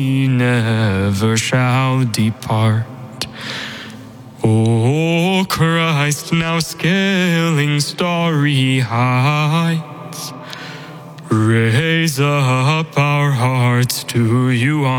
never shall depart. O Christ, now scaling starry heights, raise up our hearts to you on